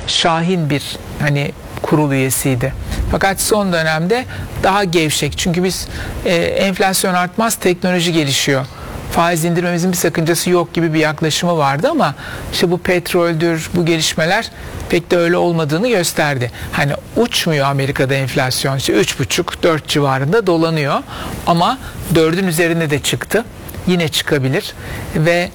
şahin bir hani kurul üyesiydi. Fakat son dönemde daha gevşek. Çünkü biz enflasyon artmaz, teknoloji gelişiyor, faiz indirmemizin bir sakıncası yok gibi bir yaklaşımı vardı ama işte bu petroldür, bu gelişmeler pek de öyle olmadığını gösterdi. Hani uçmuyor Amerika'da enflasyon, işte 3,5-4 civarında dolanıyor ama 4'ün üzerine de çıktı. Yine çıkabilir ve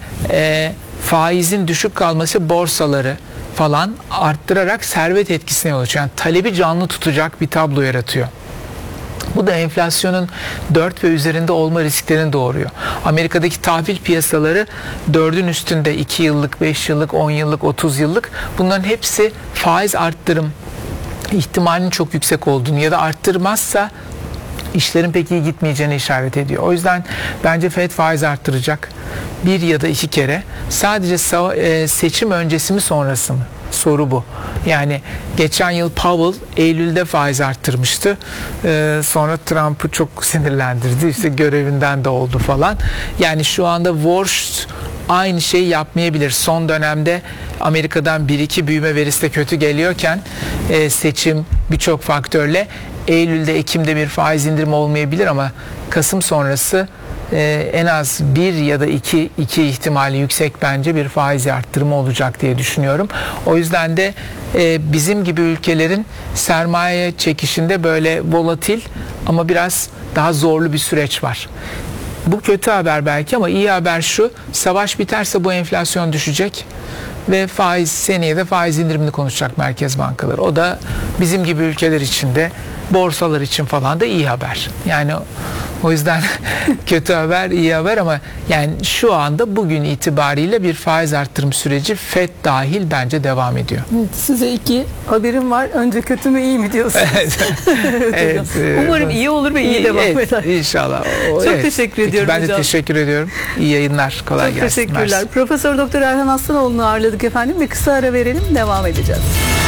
faizin düşük kalması borsaları falan arttırarak servet etkisine yol açıyor. Yani talebi canlı tutacak bir tablo yaratıyor. Bu da enflasyonun 4 ve üzerinde olma risklerini doğuruyor. Amerika'daki tahvil piyasaları 4'ün üstünde 2 yıllık, 5 yıllık, 10 yıllık, 30 yıllık, bunların hepsi faiz arttırım ihtimalinin çok yüksek olduğunu ya da arttırmazsa işlerin pek iyi gitmeyeceğini işaret ediyor. O yüzden bence FED faiz arttıracak. 1 ya da 2 kere. Sadece seçim öncesi mi sonrası mı? Soru bu. Yani geçen yıl Powell Eylül'de faiz arttırmıştı. Sonra Trump'ı çok sinirlendirdi. İşte görevinden de oldu falan. Yani şu anda Warsh aynı şeyi yapmayabilir. Son dönemde Amerika'dan 1-2 büyüme verisi de kötü geliyorken seçim birçok faktörle Eylül'de, Ekim'de bir faiz indirimi olmayabilir ama Kasım sonrası en az 1 ya da 2 ihtimali yüksek bence bir faiz arttırımı olacak diye düşünüyorum. O yüzden de bizim gibi ülkelerin sermaye çekişinde böyle volatil ama biraz daha zorlu bir süreç var. Bu kötü haber belki ama iyi haber şu: savaş biterse bu enflasyon düşecek ve seneye de faiz indirimini konuşacak merkez bankaları. O da bizim gibi ülkeler için de, borsalar için falan da iyi haber. Yani o yüzden kötü haber, iyi haber ama yani şu anda bugün itibariyle bir faiz arttırım süreci FED dahil bence devam ediyor. Evet, size 2 haberim var. Önce kötü mü iyi mi diyorsunuz? Evet, umarım iyi olur ve iyi devam eder. İnşallah. Çok teşekkür ediyorum ben hocam. Ben de teşekkür ediyorum. İyi yayınlar. Kolay Çok gelsin. teşekkürler. Mersi. Profesör Doktor Erhan Aslanoğlu'nu ağırladık efendim. Bir kısa ara verelim. Devam edeceğiz.